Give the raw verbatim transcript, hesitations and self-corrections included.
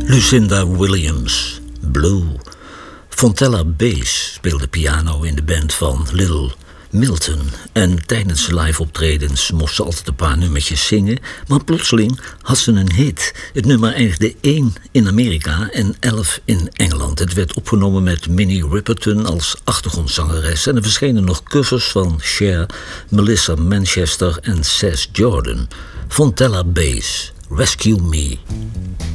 Lucinda Williams, Blue. Fontella Bass speelde piano in de band van Little Milton. En tijdens de live optredens mocht ze altijd een paar nummertjes zingen. Maar plotseling had ze een hit. Het nummer eindigde één in Amerika en elf in Engeland. Het werd opgenomen met Minnie Riperton als achtergrondzangeres. En er verschenen nog covers van Cher, Melissa Manchester en Seth Jordan. Fontella Bass, Rescue Me.